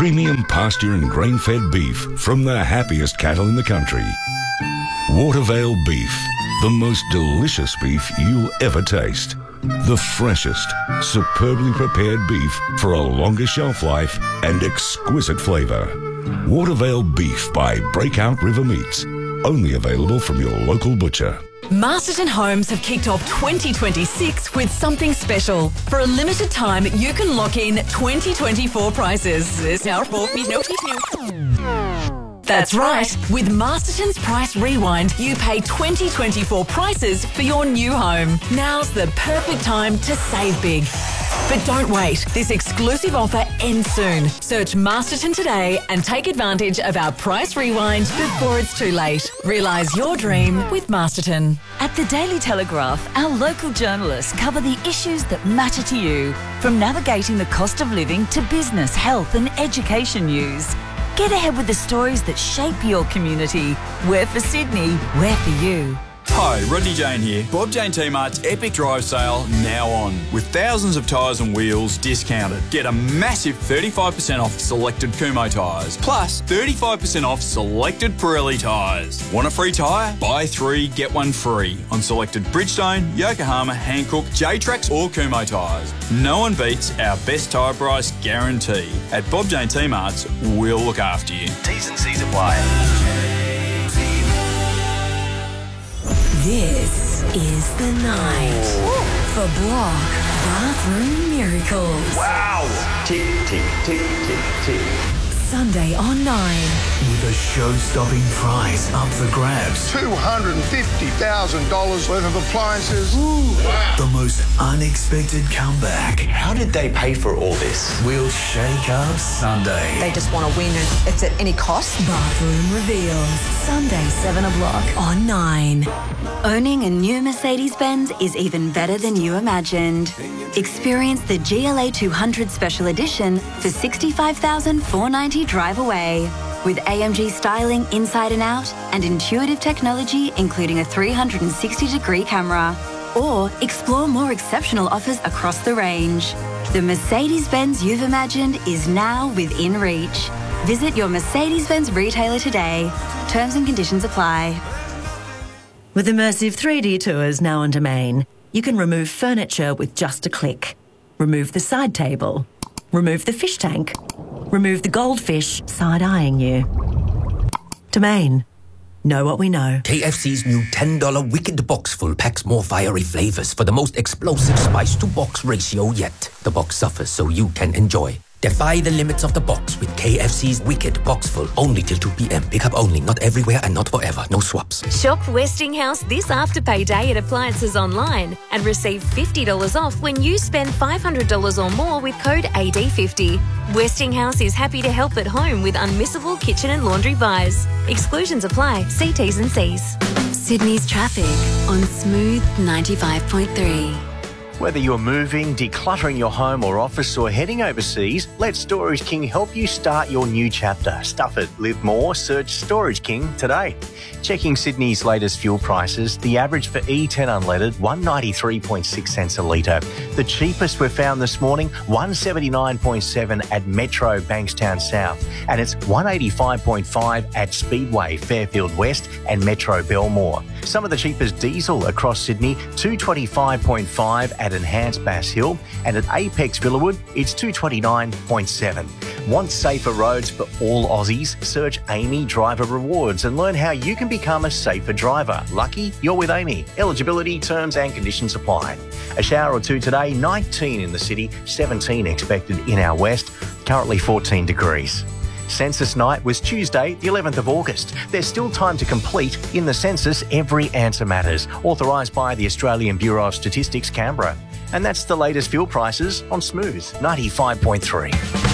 Premium pasture and grain-fed beef from the happiest cattle in the country. Watervale Beef, the most delicious beef you'll ever taste. The freshest, superbly prepared beef for a longer shelf life and exquisite flavour. Watervale Beef by Breakout River Meats. Only available from your local butcher. Masterton Homes have kicked off 2026 with something special. For a limited time, you can lock in 2024 prices. That's right. With Masterton's Price Rewind, you pay 2024 prices for your new home. Now's the perfect time to save big. But don't wait. This exclusive offer ends soon. Search Masterton today and take advantage of our Price Rewind before it's too late. Realise your dream with Masterton. At the Daily Telegraph, our local journalists cover the issues that matter to you, from navigating the cost of living to business, health and education news. Get ahead with the stories that shape your community. We're for Sydney, we're for you. Hi, Rodney Jane here. Bob Jane T-Mart's Epic Drive Sale now on. With thousands of tyres and wheels discounted. Get a massive 35% off selected Kumho tyres. Plus 35% off selected Pirelli tyres. Want a free tyre? Buy 3, get 1 free on selected Bridgestone, Yokohama, Hankook, J-Trax or Kumho tyres. No one beats our best tyre price guarantee. At Bob Jane T-Mart's, we'll look after you. T's and C's apply. This is the night for Block Bathroom Miracles. Wow! Tick, tick, tick, tick, tick. Sunday on 9. With a show-stopping prize up for grabs. $250,000 worth of appliances. Ooh, wow. The most unexpected comeback. How did they pay for all this? We'll shake up Sunday. They just want to win and it's at any cost. Bathroom Reveals. Sunday 7 o'clock on 9. Owning a new Mercedes-Benz is even better than you imagined. Experience the GLA 200 Special Edition for $65,490 drive away. With AMG styling inside and out and intuitive technology including a 360-degree camera. Or explore more exceptional offers across the range. The Mercedes-Benz you've imagined is now within reach. Visit your Mercedes-Benz retailer today. Terms and conditions apply. With immersive 3D tours now on Domain, you can remove furniture with just a click. Remove the side table. Remove the fish tank. Remove the goldfish side-eyeing you. Domain. Know what we know. KFC's new $10 Wicked Box Full packs more fiery flavors for the most explosive spice-to-box ratio yet. The box suffers so you can enjoy. Defy the limits of the box with KFC's Wicked Box Full, only till 2 p.m. Pick up only, not everywhere and not forever. No swaps. Shop Westinghouse this Afterpay Day at Appliances Online and receive $50 off when you spend $500 or more with code AD50. Westinghouse is happy to help at home with unmissable kitchen and laundry buys. Exclusions apply. See T's and C's. Sydney's traffic on Smooth 95.3. Whether you're moving, decluttering your home or office, or heading overseas, let Storage King help you start your new chapter. Stuff it, live more, search Storage King today. Checking Sydney's latest fuel prices, the average for E10 unleaded, 193.6 cents a litre. The cheapest we've found this morning, 179.7 at Metro Bankstown South, and it's 185.5 at Speedway Fairfield West and Metro Belmore. Some of the cheapest diesel across Sydney, 225.5 at Enhanced Bass Hill, and at Apex Villawood, it's 229.7. Want safer roads for all Aussies? Search Amy Driver Rewards and learn how you can become a safer driver. Lucky you're with Amy. Eligibility, terms and conditions apply. A shower or two today, 19 in the city, 17 expected in our west, currently 14 degrees. Census night was Tuesday, the 11th of August. There's still time to complete. In the census, every answer matters. Authorised by the Australian Bureau of Statistics, Canberra. And that's the latest fuel prices on Smooth 95.3.